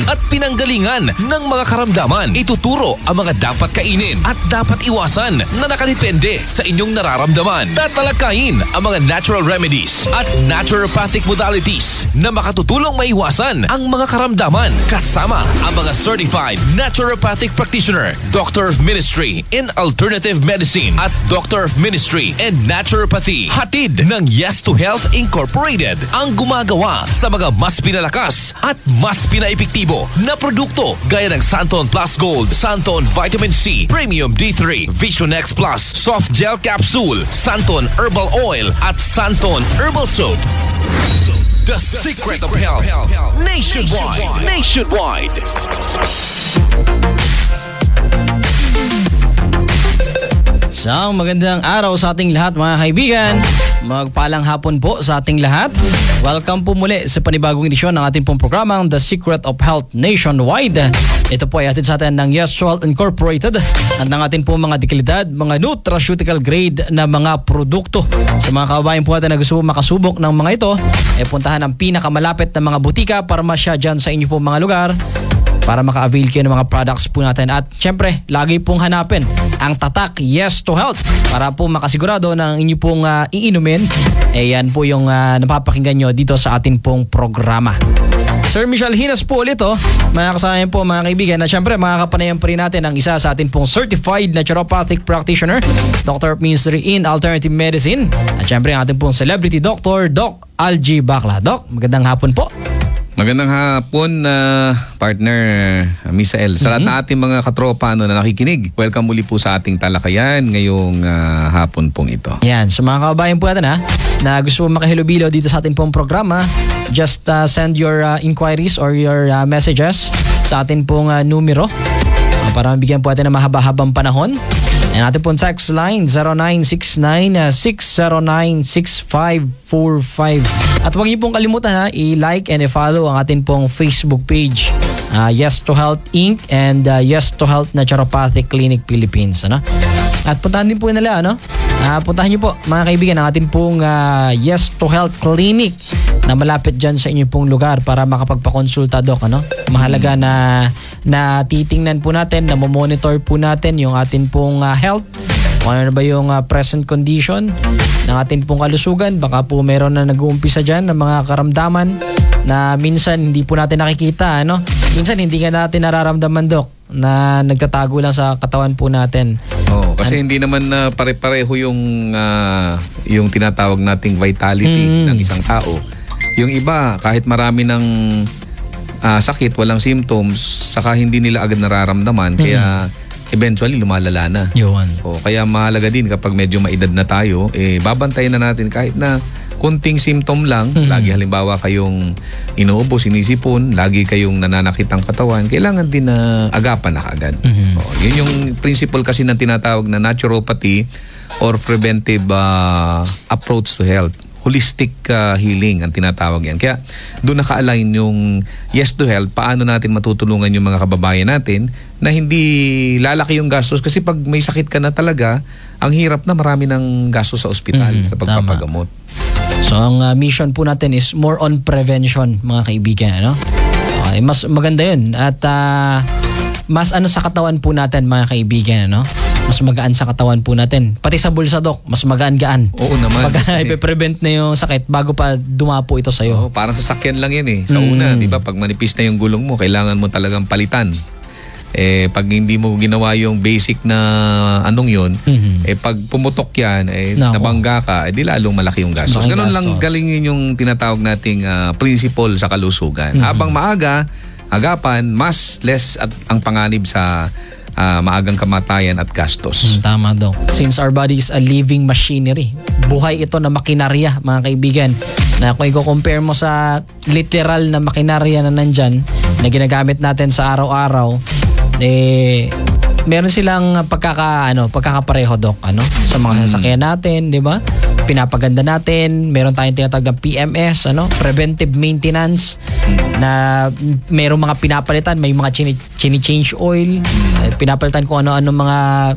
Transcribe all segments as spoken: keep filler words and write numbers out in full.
at pinanggalingan ng mga karamdaman. Ituturo ang mga dapat kainin at dapat iwasan na nakadepende sa inyong nararamdaman. Tatalakayin ang mga natural remedies at naturopathic modalities na makatutulong maiwasan ang mga karamdaman kasama ang mga certified naturopathic practitioner, Doctor of Ministry in Alternative Medicine at Doctor of Ministry in Naturopathy. Hatid ng Yes to Health Incorporated ang gumagawa sa mga mas pinalakas at mas pinaepektibo na produkto gaya ng Santon Plus Gold, Santon Vitamin C, Premium D three, Vision X Plus, Soft Gel Capsule, Santon Herbal Oil at Santon Herbal Soap. The, the secret, secret of health, health, health. Nationwide. Nationwide. Isang magandang araw sa ating lahat mga kaibigan. Magpalang hapon po sa ating lahat. Welcome po muli sa panibagong edisyon ng ating pong programang The Secret of Health Nationwide. Ito po ay hatid sa atin ng Yes to Health Incorporated at ng ating pong mga dekalidad, mga nutraceutical grade na mga produkto. Sa mga kababayan po natin na gusto po makasubok ng mga ito, eh puntahan ang pinakamalapit na mga butika, parmasya dyan sa inyo pong mga lugar para maka-avail kayo ng mga products po natin. At syempre, lagi pong hanapin ang tatak Yes to Health para po makasigurado na ang inyo pong uh, iinumin, eh yan po yung uh, napapakinggan nyo dito sa ating pong programa. Sir Michel Hinas po ulit, oh. Mga kasama po mga kaibigan, na syempre makakapanayan pa rin natin ang isa sa ating pong certified naturopathic practitioner, Doctor of Ministry in Alternative Medicine. At syempre ang ating pong celebrity doctor, Doc Algie Bacla. Doc, magandang hapon po. Magandang hapon, uh, partner uh, Misael. Sa lahat mm-hmm. na ating mga katropa ano, na nakikinig, welcome muli po sa ating talakayan ngayong uh, hapon pong ito. Yan, sa so mga kababayan po natin ha, na gusto mo makihilubilo dito sa ating pong programa, just uh, send your uh, inquiries or your uh, messages sa ating pong uh, numero uh, para mabigyan po natin ng mahaba-habang panahon. Ang ating pong text line zero nine six nine, six zero nine, six five four five. At huwag niyo pong kalimutan ha, i-like and i-follow ang ating pong Facebook page, uh, Yes to Health Incorporated and uh, Yes to Health Naturopathic Clinic Philippines. Ano? At puntahan din po nila, ano? Uh, puntahan niyo po mga kaibigan ang ating pong uh, Yes to Health Clinic na malapit dyan sa inyong pong lugar para makapagpakonsulta, Doc. Ano? Mahalaga na na titingnan po natin, na monitor po natin yung ating pong uh, health. Kung ano na ba yung uh, present condition ng ating pong kalusugan. Baka po meron na nag-uumpisa dyan ng mga karamdaman na minsan hindi po natin nakikita. Ano? Minsan hindi nga natin nararamdaman, Doc, na nagtatago lang sa katawan po natin. Oh, kasi An- hindi naman uh, pare-pareho yung uh, yung tinatawag nating vitality mm. ng isang tao. Yung iba, kahit marami ng uh, sakit, walang symptoms, saka hindi nila agad nararamdaman, mm. kaya eventually lumalala na. Yun. O, kaya mahalaga din kapag medyo maedad na tayo, eh, babantayan na natin kahit na kunting symptom lang, mm-hmm. lagi halimbawa kayong inuubo, sinisipon, lagi kayong nananakit ang katawan, kailangan din na agapan na kaagad. Mm-hmm. O, yun yung principle kasi ng tinatawag na naturopathy or preventive uh, approach to health. Holistic uh, healing ang tinatawag yan. Kaya doon naka-align yung Yes to Health, paano natin matutulungan yung mga kababayan natin na hindi lalaki yung gastos. Kasi pag may sakit ka na talaga, ang hirap na, marami ng gastos sa ospital mm, sa pagpapagamot. Tama. So ang uh, mission po natin is more on prevention, mga kaibigan. Ano? Okay, mas maganda yun. At uh, mas ano sa katawan po natin, mga kaibigan, ano? Mas magaan sa katawan po natin. Pati sa bulsa, Doc, mas magaan-gaan. Oo naman. Pag ipe-prevent na yung sakit bago pa dumapo ito sa'yo. Oo, parang sasakyan lang yan eh. Sa mm. una, di ba, pag manipis na yung gulong mo, kailangan mo talagang palitan. Eh, pag hindi mo ginawa yung basic na anong yun, mm-hmm. eh, pag pumutok yan, eh, no, nabangga ka, eh, di lalong malaki yung gastos. Ganun gastos. Lang galingin yung tinatawag nating uh, principle sa kalusugan. Mm-hmm. Habang maaga, agapan, mas less at ang panganib sa Uh, maagang kamatayan at gastos. Hmm, tama daw. Since our body is a living machinery, buhay ito na makinarya, mga kaibigan, na kung i-compare mo sa literal na makinarya na nandyan, na ginagamit natin sa araw-araw, eh, meron silang pagkaka, ano, pagkakapareho, Doc, ano, sa mga sasakyan natin, di ba? Pinapaganda natin, meron tayong tinatawag na P M S, ano, preventive maintenance, na merong mga pinapalitan, may mga chini, chini-change oil, pinapalitan kung ano-ano mga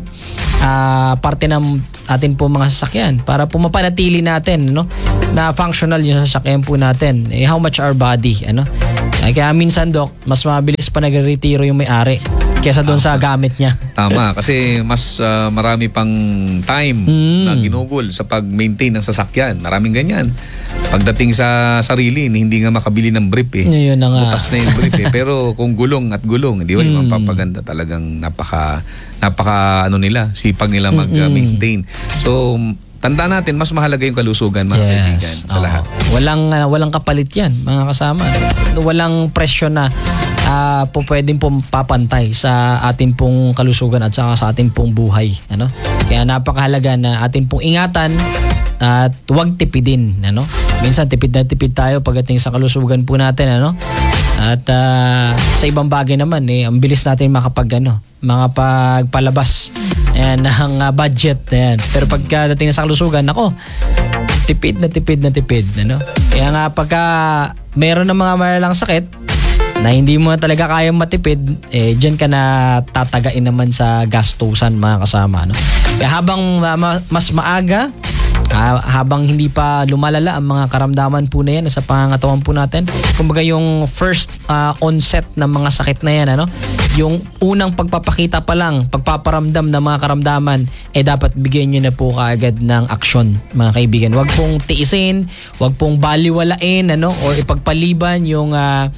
uh, parte ng atin po mga sasakyan para po mapanatili natin, no, na functional yung sasakyan po natin. Eh, how much our body, ano, Ay, kaya minsan, Doc, mas mabilis pa nagre-retiro yung may-ari kesa doon sa gamit niya. Tama, kasi mas ah, marami pang time Mm. na ginugol sa pag-maintain ng sasakyan. Maraming ganyan. Pagdating sa sarili, hindi nga makabili ng brief eh. Yun na nga. Butas na yung brief eh. Pero kung gulong at gulong, di ba, yung mapapaganda talagang napaka, napaka ano nila, sipag nila mag-maintain. So, tandaan natin, mas mahalaga yung kalusugan, mga kaibigan, sa Oo. lahat. Walang ah, walang kapalit 'yan, mga kasama. Walang presyo na ah, po pwedeng pong papantay sa ating pong kalusugan at saka sa ating pong buhay, ano? Kaya napakahalaga na ating pong ingatan at huwag tipidin, ano? Minsan tipid na tipid tayo pagdating sa kalusugan po natin, ano? At ah, sa ibang bagay naman eh ang bilis natin makapag ano, makapagpalabas ayan ng ah, budget ayan. Pero pagdating sa kalusugan, nako, tipid na tipid na tipid, ano? Kaya nga pagka meron ng mga malalang sakit na hindi mo na talaga kayang matipid, eh diyan ka na tatagain naman sa gastusan, mga kasama, no? Kaya habang ah, ma- mas maaga, Ah, habang hindi pa lumalala ang mga karamdaman po na yan sa pangangatawan po natin, kumbaga yung first ah, onset ng mga sakit na yan, ano, yung unang pagpapakita pa lang, pagpaparamdam ng mga karamdaman, eh dapat bigyan nyo na po kaagad ng aksyon, mga kaibigan. Huwag pong tiisin, huwag pong baliwalain, ano, or ipagpaliban yung ah,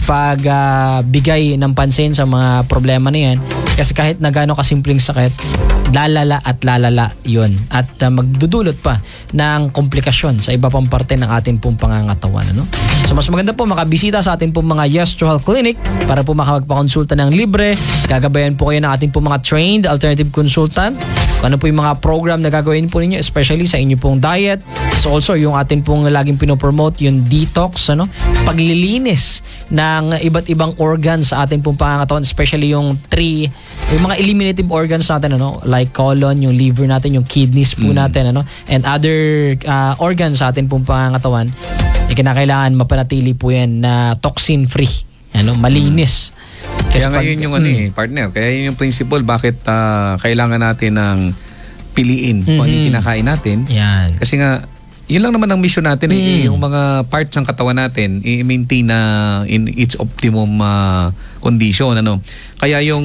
pagbigay ng pansin sa mga problema na yan. Kasi kahit na gaano kasimpleng sakit, lalala at lalala yun. At uh, magdudulot pa ng komplikasyon sa iba pang parte ng ating pong pangangatawan. Ano? So mas maganda po makabisita sa ating pong mga Yes to Health Clinic para po makapagpakonsulta ng libre. Gagabayan po kayo ng ating pong mga trained alternative consultant. Kung ano po yung mga program na gagawin po ninyo, especially sa inyo pong diet. So also yung ating pong laging pinopromote, yung detox, ano? Paglilinis ng iba't ibang organs sa ating pong pangangatawan, especially yung three, yung mga eliminative organs natin, ano? Like colon, yung liver natin, yung kidneys po natin, ano? And other uh, organs sa ating pong pangangatawan, eh, kinakailangan mapanatili po yan na toxin-free, ano? Malinis. Kaya pag- ngayon yung ano eh, partner, kaya yun yung principle bakit ah, kailangan natin ng piliin kung ano yung kinakain natin. Yan. Kasi nga, yun lang naman ang mission natin eh, yung mga parts ng katawan natin i-maintain na in its optimum ah, condition, ano. Kaya yung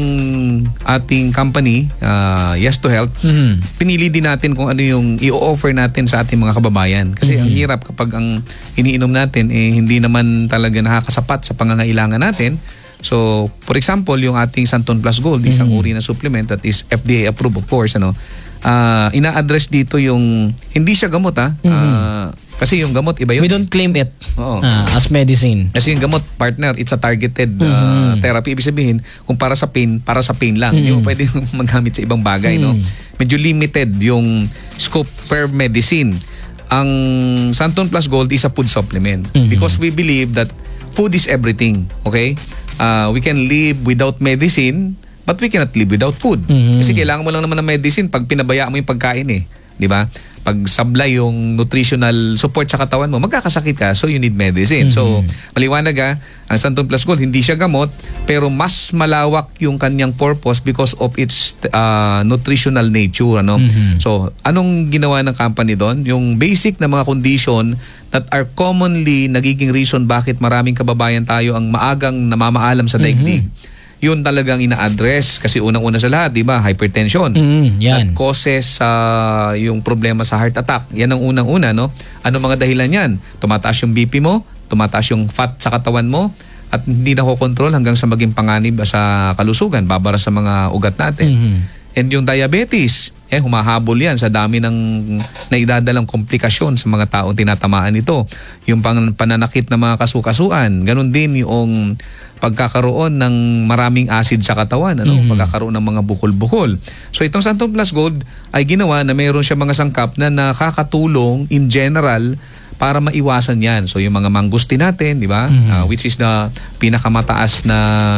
ating company, ah, Yes to Health, Mhm. pinili din natin kung ano yung i-offer natin sa ating mga kababayan. Kasi ang hirap kapag ang iniinom natin eh hindi naman talaga nakakasapat sa pangangailangan natin. So, for example, yung ating Santon Plus Gold, isang uri na supplement that is F D A approved, of course, ano. Ah, ina-address dito yung hindi siya gamot, ah. Ah, kasi yung gamot iba yun. We don't claim it Oo. ah, as medicine. Kasi yung gamot, partner, it's a targeted uh, therapy. Ibig sabihin, kung para sa pain, para sa pain lang. Hindi mo pwede magamit sa ibang bagay, no? Medyo limited yung scope per medicine. Ang Santon Plus Gold is a food supplement. Because we believe that food is everything, okay? Uh, we can live without medicine, but we cannot live without food. Kasi kailangan mo lang naman ng medicine pag pinabaya mo yung pagkain eh. Di ba? Pag sablay yung nutritional support sa katawan mo, magkakasakit ka, so you need medicine. So, maliwanag ah, ang Santon Plus Gold, hindi siya gamot, pero mas malawak yung kanyang purpose because of its uh, nutritional nature. Ano? So, anong ginawa ng company doon? Yung basic na mga condition that are commonly nagiging reason bakit maraming kababayan tayo ang maagang namamaalam sa daigdig. Yun talagang ina-address kasi unang-una sa lahat, di ba? Hypertension. Mm, yan. That causes sa yung problema sa heart attack. Yan ang unang-una, no? Ano mga dahilan yan? Tumataas yung B P mo, tumataas yung fat sa katawan mo, at hindi na kontrol hanggang sa maging panganib sa kalusugan, babara sa mga ugat natin. Mhm. And yung diabetes, eh humahabol yan sa dami ng naidadalang komplikasyon sa mga taong tinatamaan ito. Yung pang, pananakit ng mga kasukasuan, ganun din yung pagkakaroon ng maraming acid sa katawan, ano? Mhm. Pagkakaroon ng mga bukol-bukol. So itong Santon Plus Gold ay ginawa na mayroon siya mga sangkap na nakakatulong in general para maiwasan yan. So yung mga mangustin natin, di ba? Uh, which is the pinakamataas na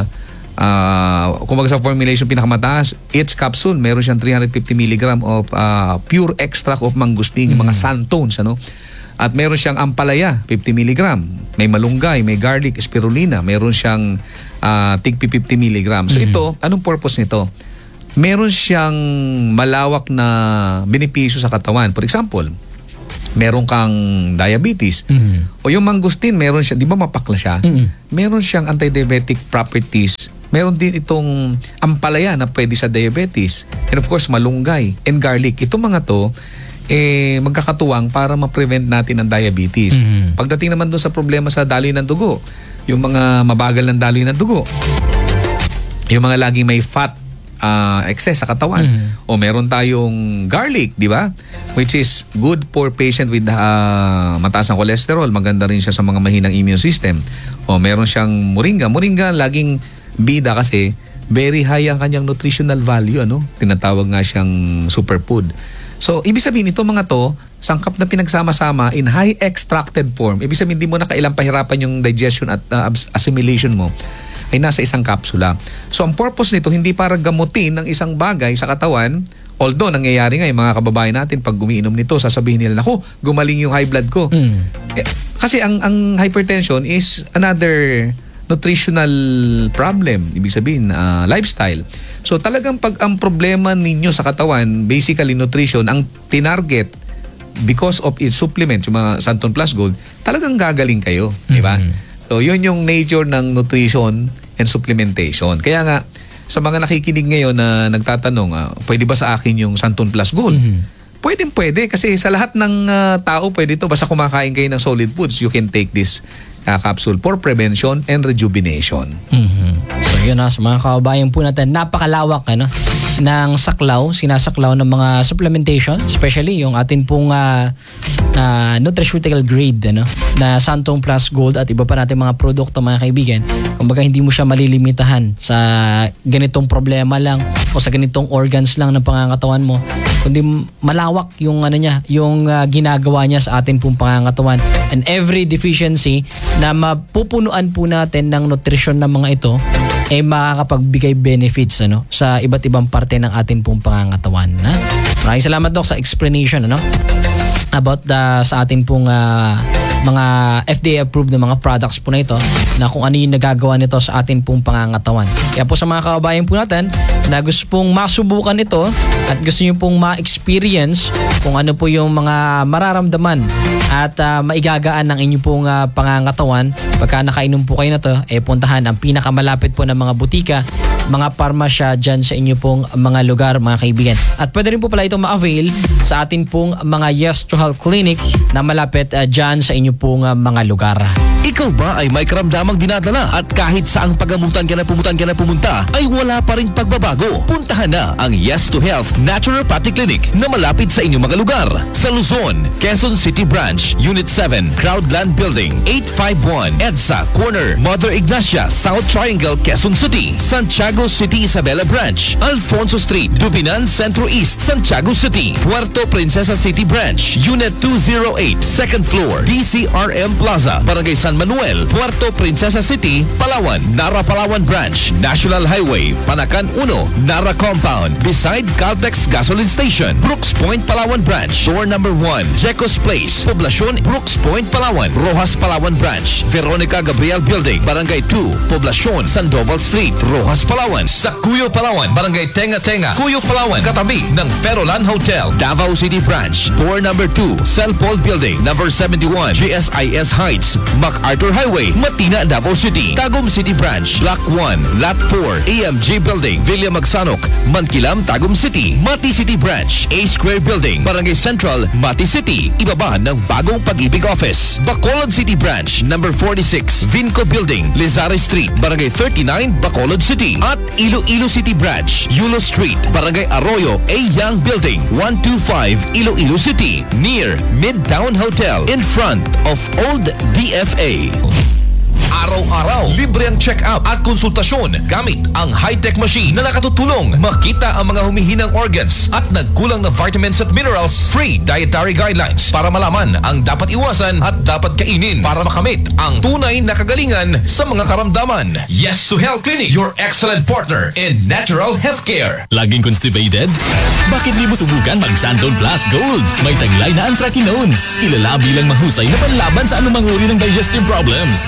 Uh, kumbaga sa formulation pinakamataas, each capsule meron siyang three hundred fifty milligram of uh, pure extract of mangustin, yung mga santones, ano? At meron siyang ampalaya, fifty milligram. May malunggay, may garlic, spirulina. Meron siyang uh, tigpi fifty milligram. So ito, anong purpose nito? Meron siyang malawak na benepisyo sa katawan. For example, meron kang diabetes. Mhm. O yung mangustin, meron siya, di ba mapakla siya? Mhm. Meron siyang anti-diabetic properties. Meron din itong ampalaya na pwede sa diabetes. And of course, malunggay and garlic. Itong mga to, eh, magkakatuwang para ma-prevent natin ang diabetes. Mhm. Pagdating naman doon sa problema sa daloy ng dugo, yung mga mabagal ng daloy ng dugo, yung mga laging may fat, uh, excess sa katawan, Mhm. o meron tayong garlic, di ba? Which is good for patient with uh, mataas ang cholesterol. Maganda rin siya sa mga mahinang immune system. O meron siyang moringa. Moringa laging bida kasi very high ang kanyang nutritional value, ano? Tinatawag nga siyang superfood. So, ibig sabihin ito mga to, sangkap na pinagsama-sama in high extracted form. Ibig sabihin hindi mo na kailang pahirapan yung digestion at uh, assimilation mo, ay nasa isang kapsula. So, ang purpose nito hindi para gamutin ng isang bagay sa katawan. Although, nangyayari nga yung mga kababayan natin pag umiinom nito, sasabihin nila, naku, gumaling yung high blood ko. Mm. Eh, kasi ang ang hypertension is another nutritional problem. Ibig sabihin, uh, lifestyle. So talagang pag ang problema ninyo sa katawan, basically nutrition, ang tinarget because of its supplement, yung mga Santon Plus Gold, talagang gagaling kayo. Di ba? Mm-hmm. So yun yung nature ng nutrition and supplementation. Kaya nga, sa mga nakikinig ngayon na nagtatanong, uh, pwede ba sa akin yung Santon Plus Gold? Mhm. Pwedeng pwede kasi sa lahat ng uh, tao pwede ito. Basta kumakain kayo ng solid foods, you can take this uh, capsule for prevention and rejuvenation. Mhm. So yun na, sa mga kababayan po natin, napakalawak ano, ng saklaw, sinasaklaw ng mga supplementation, especially yung atin pong uh, uh, nutraceutical grade ano, na Santon Plus Gold at iba pa natin mga produkto mga kaibigan. Kumbaga hindi mo siya malilimitahan sa ganitong problema lang o sa ganitong organs lang ng pangangatawan mo, kundi malawak yung ano niya, yung uh, ginagawa niya sa atin pong pangangatawan, and every deficiency na mapupunuan po natin ng nutrisyon ng mga ito ay eh, makakapagbigay benefits ano sa iba't ibang parte ng atin pong pangangatawan. Na maraming salamat Doc sa explanation ano about the sa atin pong uh, mga F D A approved na mga products po na ito, na kung ano yung nagagawa nito sa atin pong pangangatawan. Kaya po sa mga kababayan po natin na gusto pong masubukan ito at gusto nyo pong ma-experience kung ano po yung mga mararamdaman at uh, maigagaan ng inyong pong uh, pangangatawan pagka nakainom po kayo na to, eh puntahan ang pinakamalapit po ng mga butika, mga parmasya dyan sa inyo pong mga lugar mga kaibigan. At pwede rin po pala itong ma-avail sa atin pong mga Yes to Health Clinic na malapit uh, dyan sa inyo pong uh, mga lugar. Ikaw ba ay may karamdamang dinadala at kahit saang pagamutan ka na pumutan ka na pumunta ay wala pa ring pagbabago? Puntahan na ang Yes to Health Naturopathic Clinic na malapit sa inyong mga lugar. Sa Luzon, Quezon City Branch, Unit seven, Crowdland Building, eight five one, EDSA Corner, Mother Ignacia, South Triangle, Quezon City. Santiago City Isabela Branch, Alfonso Street, Dubinan Centro East, Santiago City. Puerto Princesa City Branch, Unit two oh eight, second floor, D C R M Plaza, Barangay San Manuel, Puerto Princesa City, Palawan. Nara Palawan Branch, National Highway, Panacan one, Nara Compound, beside Caltex Gasoline Station. Brooks Point Palawan Branch, door number one, Jecos Place, Poblacion, Brooks Point Palawan. Rojas Palawan Branch, Veronica Gabriel Building, Barangay two, Poblacion, Sandoval Street, Rojas Palawan. Sa Cuyo Palawan, Barangay Tenga Tenga, Cuyo Palawan, katabi ng Ferolan Hotel. Davao City Branch, door number two, Cell Paul Building, number seventy-one, G S I S Heights, MacArthur Highway, Matina, Davao City. Tagum City Branch, Block one, Lot four, A M G Building, Villa Magsanok, Mankilam, Tagum City. Mati City Branch, A Square Building, Barangay Central, Mati City, ibaba ng Bagong Pag-ibig Office. Bacolod City Branch, number forty-six, Vinco Building, Lizari Street, Barangay thirty-nine, Bacolod City. At Iloilo City Branch, Yulo Street, Barangay Arroyo, A Young Building, one two five, Iloilo City, near Midtown Hotel, in front of Old D F A. Araw-araw, libre ang check-up at konsultasyon gamit ang high-tech machine na nakatutulong makita ang mga humihinang organs at nagkulang na vitamins at minerals. Free dietary guidelines para malaman ang dapat iwasan at dapat kainin para makamit ang tunay na kagalingan sa mga karamdaman. Yes to Health Clinic, your excellent partner in natural healthcare. Laging constipated? Bakit di mo subukan mag-Santon Plus Gold? May taglay na anthracinones. Kilala bilang mahusay na panlaban sa anumang uri ng digestive problems. Santon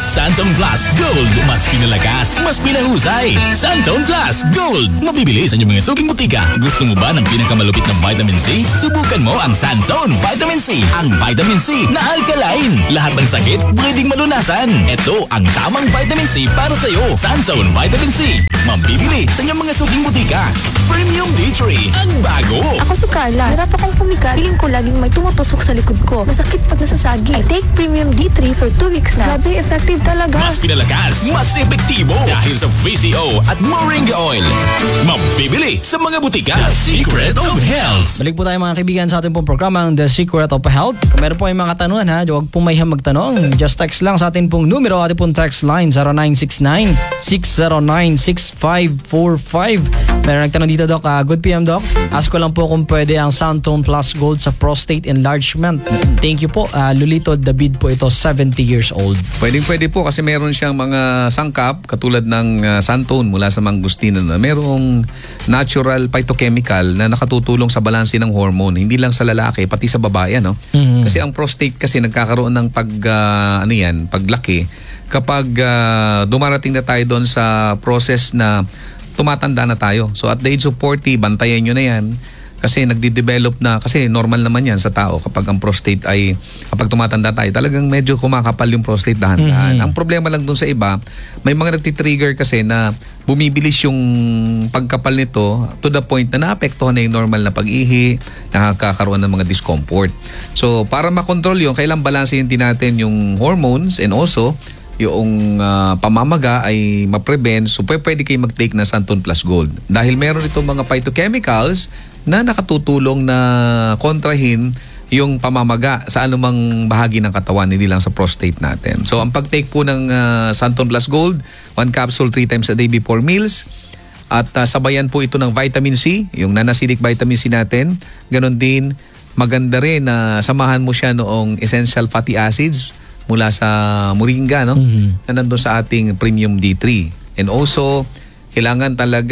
Santon Plus Gold. Mas pinalakas, mas pinahusay. Santon Plus Gold. Mabibili sa inyong mga suking butika. Gusto mo ba ng pinakamalupit na vitamin C? Subukan mo ang Santon Vitamin C. Ang vitamin C na alkaline. Lahat ng sakit pwedeng malunasan. Ito ang tamang vitamin C para sa iyo. Santon Vitamin C. Mabibili sa inyong mga suking butika. Premium D three. Ang bago. Ako si Carla. Hirap akong pumikat. Feeling ko laging may tumutusok sa likod ko. Masakit pag nasasagi. I take Premium D three for two weeks na. Grabe, effective talaga. Mas pinalakas, mas epektibo dahil sa V C O at Moringa Oil. Mabibili sa mga butika. The Secret of Health. Balik po tayo mga kaibigan sa ating pong programang The Secret of Health. Kung meron po ay mga katanungan ha, huwag po mayhang magtanong. Just text lang sa ating pong numero, ating pong text line zero nine six nine, six zero nine, six five four five. Meron nagtanong dito, Doc. Uh, good P M, Doc. Ask ko lang po kung pwede ang Santon Plus Gold sa prostate enlargement. Thank you po. Uh, Lolito David po ito, seventy years old. Pwedeng pwede po kasi meron siyang mga sangkap katulad ng uh, Santon mula sa mangustina na merong natural phytochemical na nakatutulong sa balanse ng hormone, hindi lang sa lalaki pati sa babae, no? Mhm. Kasi ang prostate kasi nagkakaroon ng pag uh, ano yan, paglaki kapag uh, dumarating na tayo doon sa process na tumatanda na tayo. So at the age of forty, bantayan nyo na yan. Kasi nagde-develop na, kasi normal naman yan sa tao kapag ang prostate ay, kapag tumatanda tayo, talagang medyo kumakapal yung prostate dahan-dahan. Mm-hmm. Ang problema lang dun sa iba, may mga nagtitrigger kasi na bumibilis yung pagkapal nito to the point na naapektuhan na yung normal na pag-ihi, nakakaroon ng mga discomfort. So para makontrol yun, kailangan balansehin din natin yung hormones and also yung uh, pamamaga ay ma-prevent. So pwede kayo mag-take na Santon Plus Gold. Dahil meron itong mga phytochemicals na nakatutulong na kontrahin yung pamamaga sa anumang bahagi ng katawan, hindi lang sa prostate natin. So ang pag-take po ng uh, Santon Plus Gold, one capsule three times a day before meals. At uh, sabayan po ito ng vitamin C, yung nanacidic vitamin C natin. Ganon din, maganda rin na samahan mo siya noong essential fatty acids mula sa moringa, no? Mm-hmm. Na nandun sa ating Premium D three. And also, kailangan talaga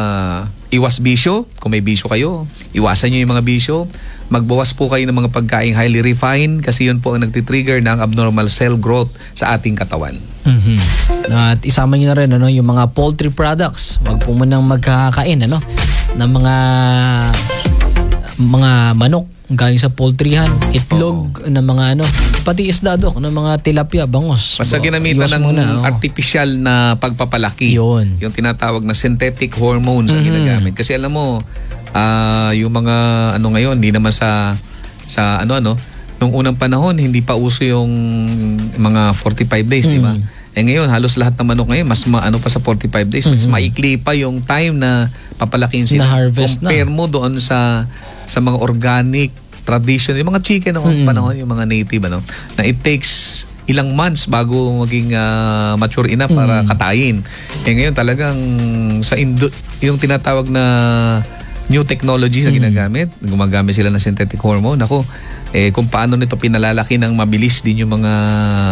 iwas bisyo. Kung may bisyo kayo, iwasan nyo yung mga bisyo. Magbawas po kayo ng mga pagkain highly refined kasi yun po ang nagtitrigger ng abnormal cell growth sa ating katawan. Mm-hmm. At isama nyo na rin ano, yung mga poultry products. Huwag po munang magkakain ano, ng mga mga manok galing sa poultryhan, itlog ng mga ano, pati isda, Dok, ng mga tilapia, bangos. Basta ginamitan ng muna, oh. artificial na pagpapalaki. Yun. Yung tinatawag na synthetic hormones ang Mhm. ginagamit. Kasi alam mo, ah, yung mga ano ngayon, hindi naman sa sa ano ano, nung unang panahon hindi pa uso yung mga forty-five days, di ba? Eh ngayon, halos lahat ng manok ngayon, mas maano pa sa forty-five days, mas Mhm. maikli pa yung time na papalakin sila. Na-harvest na. Compare mo doon sa sa mga organic tradition, yung mga chicken noong Mhm. panahon, yung mga native, ano, na it takes ilang months bago maging ah, mature enough para katayin. Eh ngayon talagang sa indo, yung tinatawag na new technology na ginagamit, gumagamit sila ng synthetic hormone. Ako, eh kung paano nito pinalalaki ng mabilis din yung mga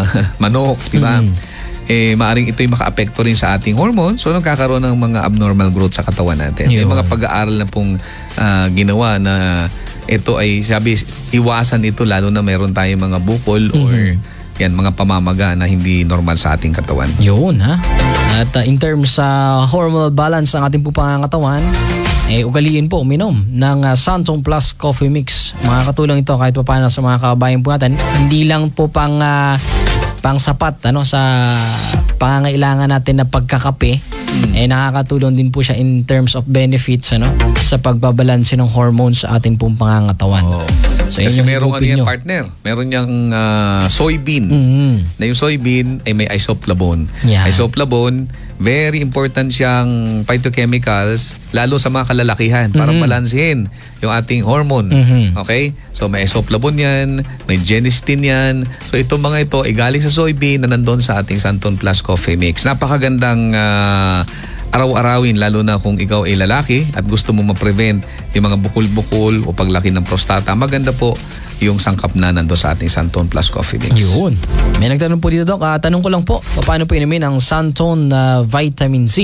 manok, di ba? Eh maaring ito'y makaapekto rin sa ating hormone, so nagkakaroon ng mga abnormal growth sa katawan natin. May Yun. mga pag-aaral na pong ah, ginawa na ito ay sabi iwasan ito lalo na meron tayong mga bukol or yan mga pamamaga na hindi normal sa ating katawan. Yun ha. At uh, in terms sa hormonal balance ng ating po pangangatawan, eh ugaliin po uminom ng uh, Santon Plus Coffee Mix. Makakatulong ito kahit pa paano sa mga kababayan po natin. Hindi lang po pang uh, pang sapat ano sa pangangailangan natin na pagkakape. Hmm. Eh nakakatulong din po siya in terms of benefits ano sa pagbabalanse ng hormones sa ating pong pangangatawan. Oh. So, Kasi yun yung merong ano higupin yan, nyo. partner. Meron niyang ah, soybean. Mhm. Na yung soybean ay may isoflavone. Yeah. Isoflavone, very important siyang phytochemicals lalo sa mga kalalakihan para Mhm. balansehin yung ating hormone. Mhm. Okay? So may isoflavone yan, may genistein yan. So itong mga ito ay galing sa soybean na nandun sa ating Santon Plus Coffee Mix. Napakagandang ah, araw-arawin lalo na kung ikaw ay lalaki at gusto mo ma-prevent yung mga bukol-bukol o paglaki ng prostata. Maganda po yung sangkap na nando sa ating Santon Plus Coffee Mix. Yun. May nagtanong po dito, Dok. Ah, tanong ko lang po, paano po inumin ang Santon na vitamin C?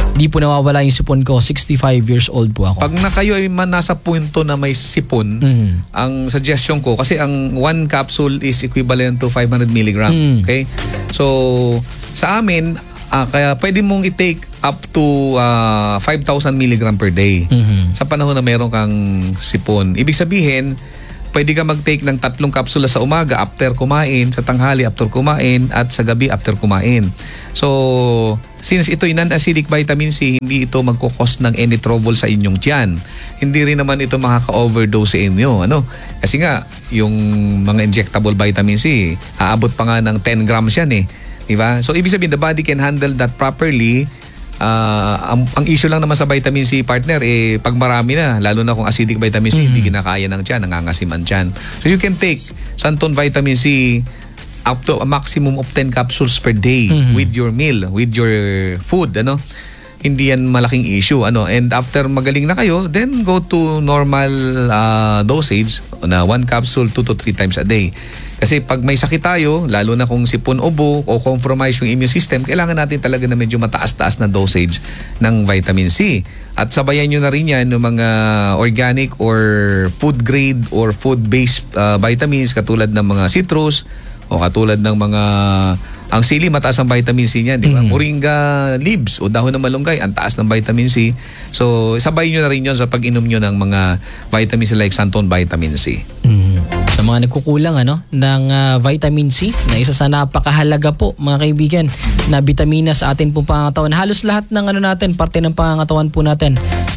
Di po nawawala yung sipon ko. sixty-five years old po ako. Pag na kayo ay man nasa punto na may sipon, Mhm. ang suggestion ko, kasi ang one capsule is equivalent to five hundred milligram. Mm. Okay? So, sa amin, ah, kaya pwede mong i-take up to ah, five thousand milligram per day. Mhm. Sa panahon na meron kang sipon. Ibig sabihin, pwede ka mag-take ng tatlong kapsula sa umaga after kumain, sa tanghali after kumain, at sa gabi after kumain. So, since ito'y non-acidic vitamin C, hindi ito magkukos ng any trouble sa inyong tiyan. Hindi rin naman ito makaka-overdose sa inyo. Ano? Kasi nga, yung mga injectable vitamin C, aabot pa nga ng ten grams yan eh. Diba? So, ibig sabihin, the body can handle that properly. Ah, ang, ang issue lang naman sa vitamin C, partner, eh, pag marami na, lalo na kung acidic vitamin C, hindi kinakaya ng tiyan, nangangasim ang tiyan. So you can take Santon vitamin C up to a maximum of ten capsules per day with your meal, with your food, ano. Hindi yan malaking issue, ano. And after magaling na kayo, then go to normal ah, dosage na one capsule two to three times a day. Kasi pag may sakit tayo, lalo na kung sipon ubo o compromise yung immune system, kailangan natin talaga na medyo mataas-taas na dosage ng vitamin C. At sabayan nyo na rin yan ng mga organic or food grade or food-based uh, vitamins katulad ng mga citrus o katulad ng mga... Ang sili, mataas ang vitamin C niyan, di ba? Mm. Moringa leaves o dahon ng malunggay, ang taas ng vitamin C. So, sabay nyo na rin yun sa pag-inom nyo ng mga vitamins like Santon vitamin C. Mhm. Sa mga nagkukulang ano ng ah, vitamin C na isa sa napakahalaga po mga kaibigan na bitamina sa atin pong pangangatawan. Halos lahat ng ano natin, parte ng pangangatawan po natin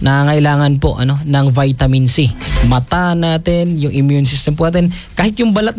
nangangailangan po ano ng vitamin C. Mata natin, yung immune system po natin, kahit yung balat